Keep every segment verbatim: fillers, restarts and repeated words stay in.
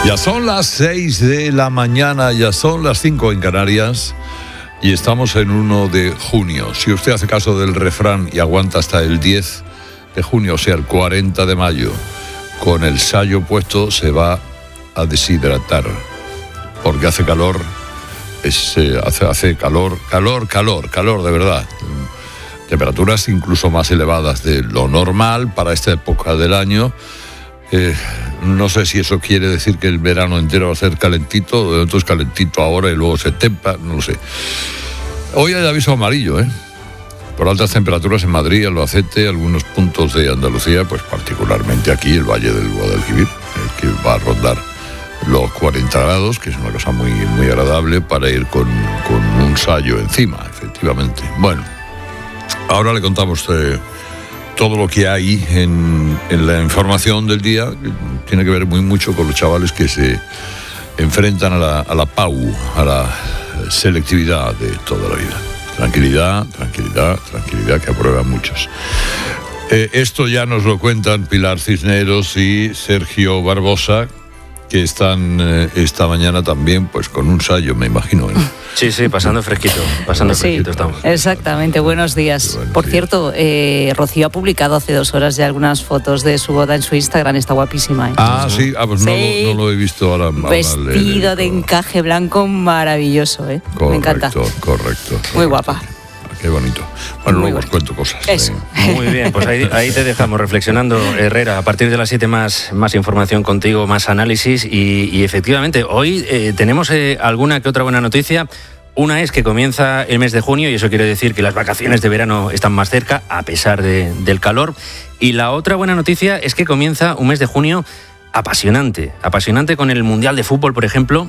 Ya son las seis de la mañana, ya son las cinco en Canarias y estamos en uno de junio. Si usted hace caso del refrán y aguanta hasta el diez de junio, o sea, el cuarenta de mayo, con el sayo puesto se va a deshidratar, porque hace calor, es, eh, hace, hace calor, calor, calor, calor de verdad. Temperaturas incluso más elevadas de lo normal para esta época del año. Eh, no sé si eso quiere decir que el verano entero va a ser calentito, o entonces calentito ahora y luego se tempa, no lo sé. Hoy hay aviso amarillo, ¿eh? Por altas temperaturas en Madrid, Albacete, algunos puntos de Andalucía, pues particularmente aquí, el Valle del Guadalquivir, eh, que va a rondar los cuarenta grados, que es una cosa muy, muy agradable para ir con, con un sayo encima, efectivamente. Bueno, ahora le contamos eh, todo lo que hay en, en la información del día, que tiene que ver muy mucho con los chavales que se enfrentan a la, a la P A U, a la selectividad de toda la vida. Tranquilidad, tranquilidad, tranquilidad, que aprueban muchos. Eh, esto ya nos lo cuentan Pilar Cisneros y Sergio Barbosa, que están eh, esta mañana también, pues con un sayo, me imagino, ¿eh? Sí, sí, pasando fresquito, pasando sí, fresquito estamos. Exactamente, buenos días. Bueno, Por sí. cierto, eh, Rocío ha publicado hace dos horas ya algunas fotos de su boda en su Instagram, está guapísima, ¿eh? Ah, sí, ah, pues Sí. No, lo, no lo he visto ahora. ahora Vestido le- de encaje blanco maravilloso, ¿eh? Correcto, Me encanta. correcto, correcto. Muy guapa. Qué bonito. Bueno, Muy luego os bonito. cuento cosas. Eso. ¿eh? Muy bien, pues ahí, ahí te dejamos reflexionando, Herrera. A partir de las siete más, más información contigo, más análisis y, y efectivamente, hoy eh, tenemos eh, alguna que otra buena noticia. Una es que comienza el mes de junio y eso quiere decir que las vacaciones de verano están más cerca, a pesar de, del calor. Y la otra buena noticia es que comienza un mes de junio apasionante, apasionante con el Mundial de Fútbol, por ejemplo.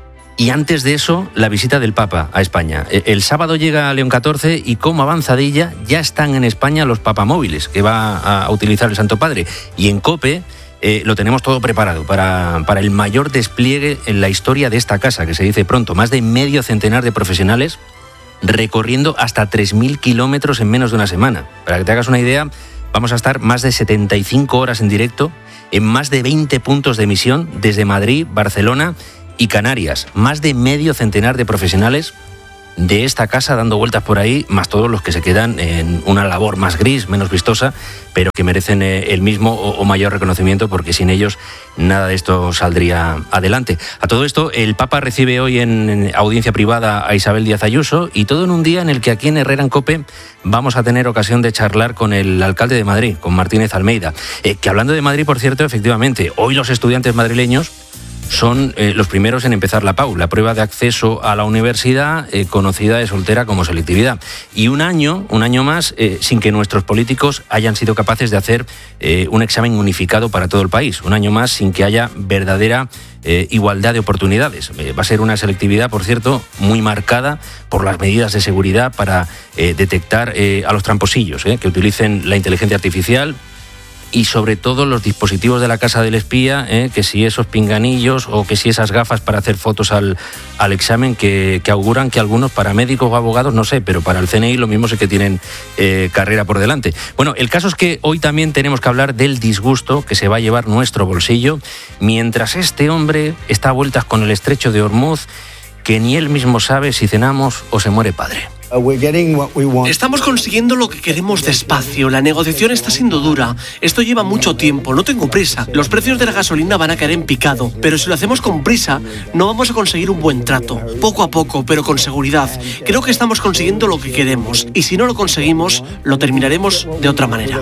Y antes de eso, la visita del Papa a España. El sábado llega León catorce y como avanzadilla ya están en España los papamóviles que va a utilizar el Santo Padre. Y en COPE eh, lo tenemos todo preparado para, para el mayor despliegue en la historia de esta casa, que se dice pronto. Más de medio centenar de profesionales recorriendo hasta tres mil kilómetros en menos de una semana. Para que te hagas una idea, vamos a estar más de setenta y cinco horas en directo en más de veinte puntos de emisión desde Madrid, Barcelona y Canarias. Más de medio centenar de profesionales de esta casa dando vueltas por ahí, más todos los que se quedan en una labor más gris, menos vistosa, pero que merecen el mismo o mayor reconocimiento, porque sin ellos nada de esto saldría adelante. A todo esto, el Papa recibe hoy en audiencia privada a Isabel Díaz Ayuso, y todo en un día en el que aquí en Herrera en COPE vamos a tener ocasión de charlar con el alcalde de Madrid, con Martínez Almeida. Eh, que hablando de Madrid, por cierto, efectivamente, hoy los estudiantes madrileños son eh, los primeros en empezar la P A U, la prueba de acceso a la universidad, eh, conocida de soltera como selectividad. Y un año, un año más, eh, sin que nuestros políticos hayan sido capaces de hacer eh, un examen unificado para todo el país. Un año más sin que haya verdadera eh, igualdad de oportunidades. Eh, va a ser una selectividad, por cierto, muy marcada por las medidas de seguridad para eh, detectar eh, a los tramposillos, eh, que utilicen la inteligencia artificial, y sobre todo los dispositivos de la casa del espía, eh, que si esos pinganillos o que si esas gafas para hacer fotos al, al examen que, que auguran que algunos paramédicos o abogados, no sé, pero para el C N I lo mismo sé que tienen eh, carrera por delante. Bueno, el caso es que hoy también tenemos que hablar del disgusto que se va a llevar nuestro bolsillo mientras este hombre está a vueltas con el estrecho de Hormuz, que ni él mismo sabe si cenamos o se muere padre. Estamos consiguiendo lo que queremos despacio. La negociación está siendo dura. Esto lleva mucho tiempo. No tengo prisa. Los precios de la gasolina van a caer en picado. Pero si lo hacemos con prisa, no vamos a conseguir un buen trato. Poco a poco, pero con seguridad. Creo que estamos consiguiendo lo que queremos. Y si no lo conseguimos, lo terminaremos de otra manera.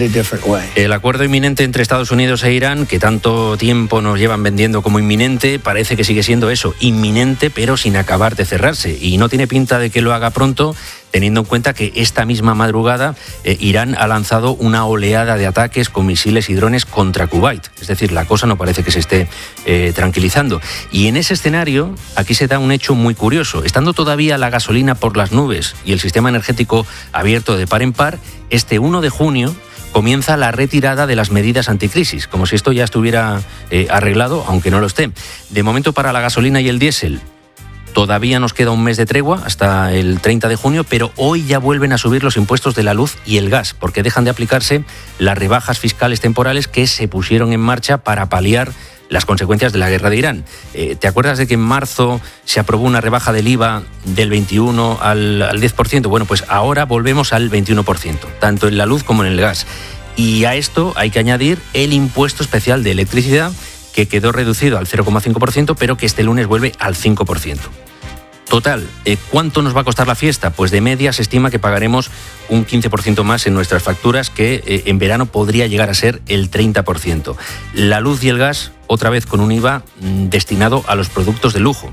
El acuerdo inminente entre Estados Unidos e Irán, que tanto tiempo nos llevan vendiendo como inminente, parece que sigue siendo eso, inminente, pero sin acabar de cerrarse. Y no tiene pinta de que lo haga pronto, teniendo en cuenta que esta misma madrugada eh, Irán ha lanzado una oleada de ataques con misiles y drones contra Kuwait. Es decir, la cosa no parece que se esté eh, tranquilizando. Y en ese escenario, aquí se da un hecho muy curioso. Estando todavía la gasolina por las nubes y el sistema energético abierto de par en par, este uno de junio comienza la retirada de las medidas anticrisis, como si esto ya estuviera eh, arreglado, aunque no lo esté. De momento, para la gasolina y el diésel, todavía nos queda un mes de tregua hasta el treinta de junio, pero hoy ya vuelven a subir los impuestos de la luz y el gas, porque dejan de aplicarse las rebajas fiscales temporales que se pusieron en marcha para paliar las consecuencias de la guerra de Irán. Eh, ¿Te acuerdas de que en marzo se aprobó una rebaja del I V A del veintiuno al, al diez por ciento? Bueno, pues ahora volvemos al veintiuno por ciento, tanto en la luz como en el gas. Y a esto hay que añadir el impuesto especial de electricidad, que quedó reducido al cero coma cinco por ciento, pero que este lunes vuelve al cinco por ciento. Total, eh, ¿cuánto nos va a costar la fiesta? Pues de media se estima que pagaremos un quince por ciento más en nuestras facturas, que eh, en verano podría llegar a ser el treinta por ciento. La luz y el gas, otra vez con un I V A mmm, destinado a los productos de lujo,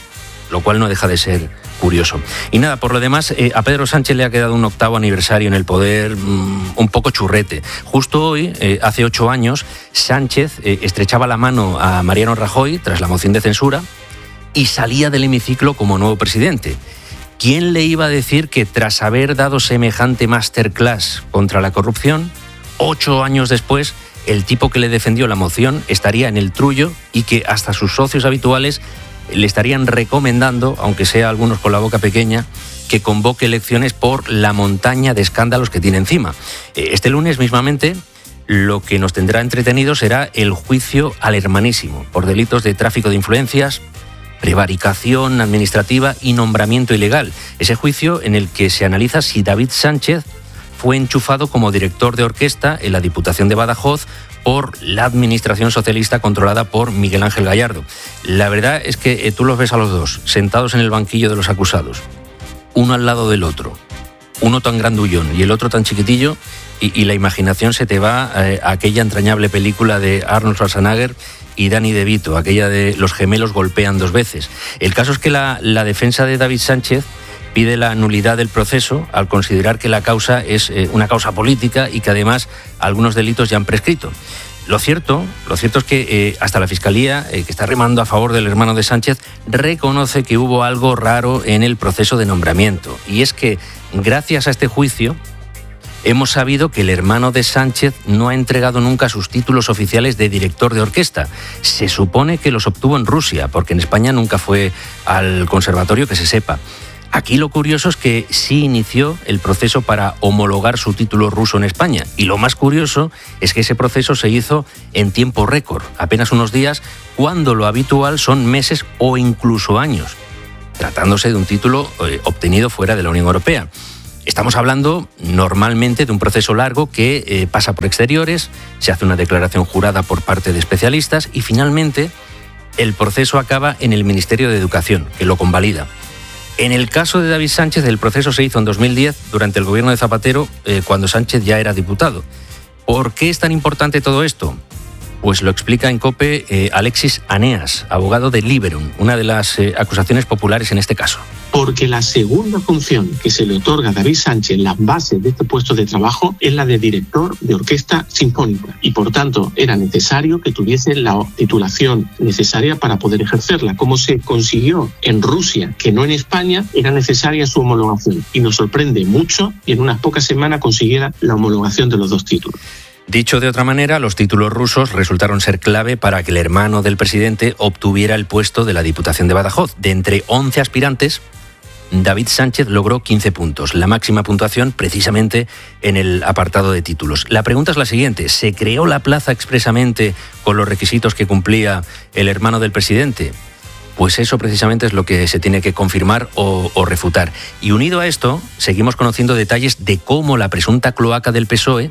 lo cual no deja de ser curioso. Y nada, por lo demás, eh, a Pedro Sánchez le ha quedado un octavo aniversario en el poder mmm, un poco churrete. Justo hoy, eh, hace ocho años, Sánchez eh, estrechaba la mano a Mariano Rajoy tras la moción de censura y salía del hemiciclo como nuevo presidente. ¿Quién le iba a decir que tras haber dado semejante masterclass contra la corrupción, ocho años después, el tipo que le defendió la moción estaría en el trullo y que hasta sus socios habituales le estarían recomendando, aunque sea algunos con la boca pequeña, que convoque elecciones por la montaña de escándalos que tiene encima? Este lunes mismamente, lo que nos tendrá entretenidos será el juicio al hermanísimo por delitos de tráfico de influencias, prevaricación administrativa y nombramiento ilegal. Ese juicio en el que se analiza si David Sánchez fue enchufado como director de orquesta en la Diputación de Badajoz por la administración socialista controlada por Miguel Ángel Gallardo. La verdad es que eh, tú los ves a los dos, sentados en el banquillo de los acusados, uno al lado del otro, uno tan grandullón y el otro tan chiquitillo, y, y la imaginación se te va eh, a aquella entrañable película de Arnold Schwarzenegger y Danny DeVito, aquella de los gemelos golpean dos veces. El caso es que la, la defensa de David Sánchez pide la nulidad del proceso al considerar que la causa es eh, una causa política y que además algunos delitos ya han prescrito. Lo cierto, lo cierto es que eh, hasta la Fiscalía, eh, que está remando a favor del hermano de Sánchez, reconoce que hubo algo raro en el proceso de nombramiento. Y es que, gracias a este juicio, hemos sabido que el hermano de Sánchez no ha entregado nunca sus títulos oficiales de director de orquesta. Se supone que los obtuvo en Rusia, porque en España nunca fue al conservatorio, que se sepa. Aquí lo curioso es que sí inició el proceso para homologar su título ruso en España. Y lo más curioso es que ese proceso se hizo en tiempo récord, apenas unos días, cuando lo habitual son meses o incluso años, tratándose de un título eh, obtenido fuera de la Unión Europea. Estamos hablando normalmente de un proceso largo que eh, pasa por exteriores, se hace una declaración jurada por parte de especialistas y finalmente el proceso acaba en el Ministerio de Educación, que lo convalida. En el caso de David Sánchez, el proceso se hizo en dos mil diez, durante el gobierno de Zapatero, eh, cuando Sánchez ya era diputado. ¿Por qué es tan importante todo esto? Pues lo explica en COPE eh, Alexis Aneas, abogado de Liberum, una de las eh, acusaciones populares en este caso. Porque la segunda función que se le otorga a David Sánchez, la base de este puesto de trabajo, es la de director de orquesta sinfónica. Y por tanto era necesario que tuviese la titulación necesaria para poder ejercerla. Como se consiguió en Rusia, que no en España, era necesaria su homologación. Y nos sorprende mucho que en unas pocas semanas consiguiera la homologación de los dos títulos. Dicho de otra manera, los títulos rusos resultaron ser clave para que el hermano del presidente obtuviera el puesto de la Diputación de Badajoz. De entre once aspirantes, David Sánchez logró quince puntos, la máxima puntuación precisamente en el apartado de títulos. La pregunta es la siguiente: ¿se creó la plaza expresamente con los requisitos que cumplía el hermano del presidente? Pues eso precisamente es lo que se tiene que confirmar o, o refutar. Y unido a esto, seguimos conociendo detalles de cómo la presunta cloaca del P S O E,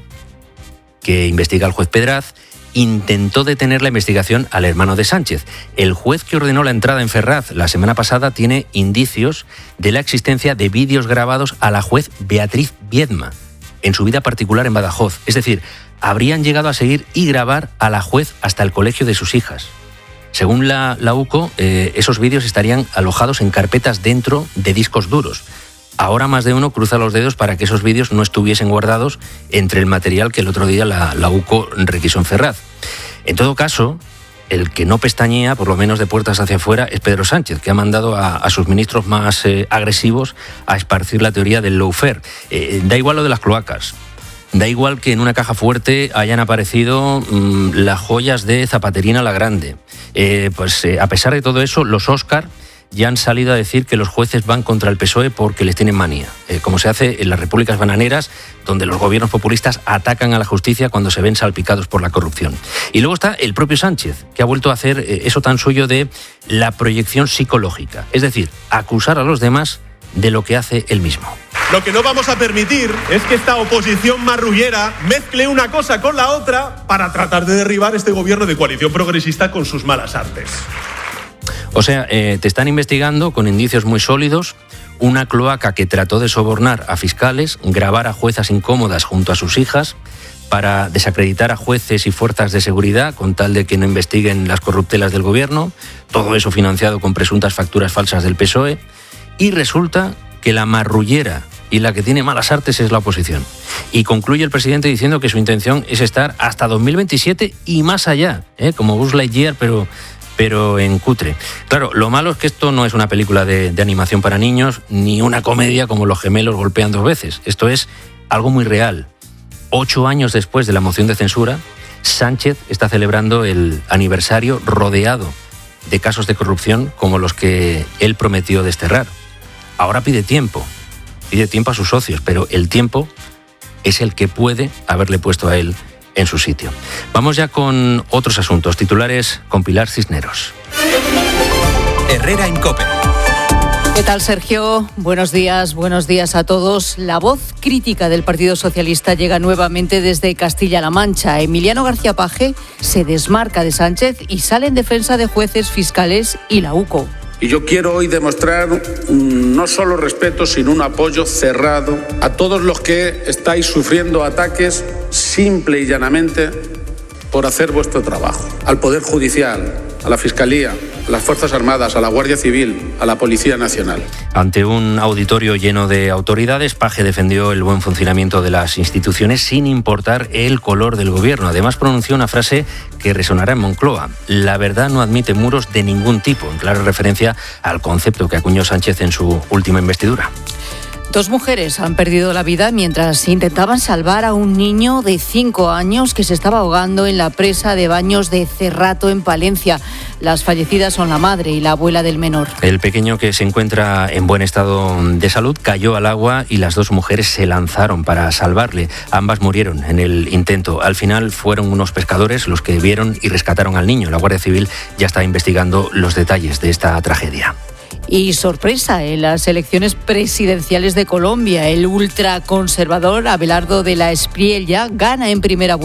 que investiga el juez Pedraz, intentó detener la investigación al hermano de Sánchez. El juez que ordenó la entrada en Ferraz la semana pasada tiene indicios de la existencia de vídeos grabados a la juez Beatriz Viedma en su vida particular en Badajoz. Es decir, habrían llegado a seguir y grabar a la juez hasta el colegio de sus hijas. Según la, la UCO, eh, esos vídeos estarían alojados en carpetas dentro de discos duros. Ahora más de uno cruza los dedos para que esos vídeos no estuviesen guardados entre el material que el otro día la, la UCO requisó en Ferraz. En todo caso, el que no pestañea, por lo menos de puertas hacia afuera, es Pedro Sánchez, que ha mandado a, a sus ministros más eh, agresivos a esparcir la teoría del lawfare. Eh, da igual lo de las cloacas. Da igual que en una caja fuerte hayan aparecido mmm, las joyas de Zapaterina la Grande. Eh, pues eh, a pesar de todo eso, los Oscar ya han salido a decir que los jueces van contra el P S O E porque les tienen manía, eh, como se hace en las repúblicas bananeras, donde los gobiernos populistas atacan a la justicia cuando se ven salpicados por la corrupción. Y luego está el propio Sánchez, que ha vuelto a hacer eh, eso tan suyo de la proyección psicológica, es decir, acusar a los demás de lo que hace él mismo. Lo que no vamos a permitir es que esta oposición marrullera mezcle una cosa con la otra para tratar de derribar este gobierno de coalición progresista con sus malas artes. O sea, eh, te están investigando con indicios muy sólidos, una cloaca que trató de sobornar a fiscales, grabar a juezas incómodas junto a sus hijas, para desacreditar a jueces y fuerzas de seguridad con tal de que no investiguen las corruptelas del gobierno, todo eso financiado con presuntas facturas falsas del P S O E, y resulta que la marrullera y la que tiene malas artes es la oposición. Y concluye el presidente diciendo que su intención es estar hasta dos mil veintisiete y más allá, ¿eh? Como Buzz Lightyear, pero, pero en cutre. Claro, lo malo es que esto no es una película de, de animación para niños, ni una comedia como Los gemelos golpean dos veces. Esto es algo muy real. Ocho años después de la moción de censura, Sánchez está celebrando el aniversario rodeado de casos de corrupción como los que él prometió desterrar. Ahora pide tiempo, pide tiempo a sus socios, pero el tiempo es el que puede haberle puesto a él en su sitio. Vamos ya con otros asuntos. Titulares con Pilar Cisneros. Herrera en COPE. ¿Qué tal, Sergio? Buenos días, buenos días a todos. La voz crítica del Partido Socialista llega nuevamente desde Castilla-La Mancha. Emiliano García Paje se desmarca de Sánchez y sale en defensa de jueces, fiscales y la UCO. Y yo quiero hoy demostrar no solo respeto, sino un apoyo cerrado a todos los que estáis sufriendo ataques simple y llanamente por hacer vuestro trabajo. Al Poder Judicial, a la Fiscalía, a las Fuerzas Armadas, a la Guardia Civil, a la Policía Nacional. Ante un auditorio lleno de autoridades, Paje defendió el buen funcionamiento de las instituciones sin importar el color del gobierno. Además, pronunció una frase que resonará en Moncloa: la verdad no admite muros de ningún tipo, en clara referencia al concepto que acuñó Sánchez en su última investidura. Dos mujeres han perdido la vida mientras intentaban salvar a un niño de cinco años que se estaba ahogando en la presa de baños de Cerrato, en Palencia. Las fallecidas son la madre y la abuela del menor. El pequeño, que se encuentra en buen estado de salud, cayó al agua y las dos mujeres se lanzaron para salvarle. Ambas murieron en el intento. Al final fueron unos pescadores los que vieron y rescataron al niño. La Guardia Civil ya está investigando los detalles de esta tragedia. Y sorpresa en las elecciones presidenciales de Colombia. El ultraconservador Abelardo de la Espriella gana en primera vuelta